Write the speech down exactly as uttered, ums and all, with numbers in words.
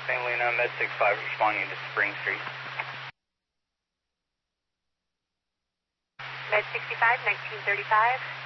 Saint Helena, Med sixty-five responding to Spring Street. Med sixty-five, nineteen thirty-five.